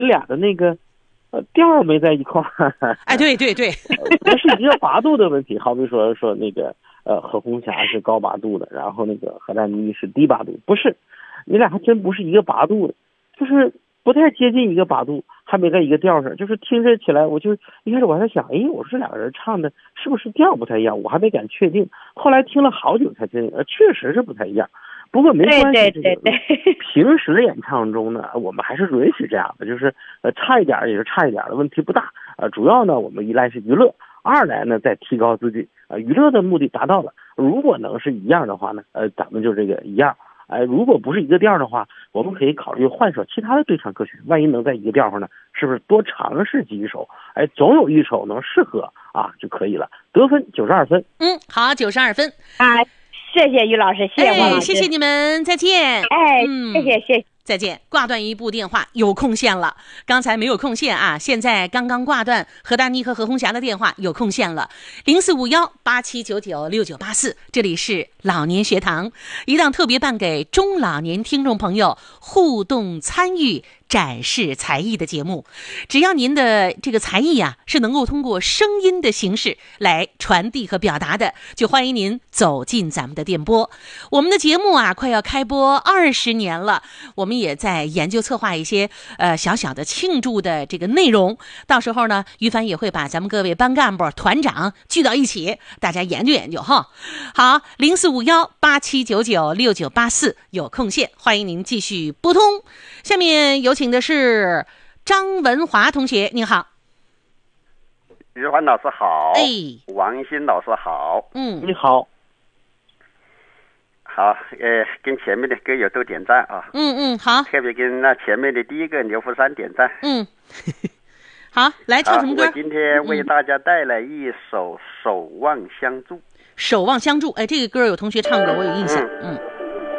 俩的那个调没在一块儿。 哎，对对对， 不是一个八度的问题。好比说那个何红霞是高八度的，然后那个何丹妮是低八度，不是，你俩还真不是一个八度的，就是不太接近一个八度，还没在一个调上。就是听着起来，我就一开始我还在想，哎，我说这两个人唱的是不是调不太一样，我还没敢确定。后来听了好久才确定，确实是不太一样。不过没关系， 对， 平时的演唱中呢，我们还是允许这样的，就是差一点也是差一点的，问题不大。主要呢，我们一来是娱乐，二来呢再提高自己。娱乐的目的达到了，如果能是一样的话呢，咱们就这个一样。如果不是一个调的话，我们可以考虑换首其他的对唱歌曲，万一能在一个调上呢，是不是多尝试几首？总有一首能适合啊就可以了。得分92分。 好，92分啊。谢谢于老师，谢谢王老师， 谢谢你们，再见。 谢谢。 再见。挂断一部电话，有空线了。刚才没有空线啊，现在刚刚挂断何丹妮和何红霞的电话，有空线了。045187996984，这里是老年学堂，一档特别办给中老年听众朋友互动参与展示才艺的节目。只要您的这个才艺啊是能够通过声音的形式来传递和表达的，就欢迎您走进咱们的电波。我们的节目啊快要开播20年了，我们也在研究策划一些小小的庆祝的这个内容，到时候呢于凡也会把咱们各位班干部团长聚到一起，大家研究研究哈。好，045187996984，有空线欢迎您继续拨通。下面有请的是张文华同学，您好。 于凡老师好。王鑫老师好。 你好。 好，跟前面的歌友都点赞啊。 好。 特别跟那前面的第一个刘福山点赞。 好，来唱什么歌？ 我今天为大家带来一首《守望相助》。 守望相助，这个歌有同学唱过，我有印象。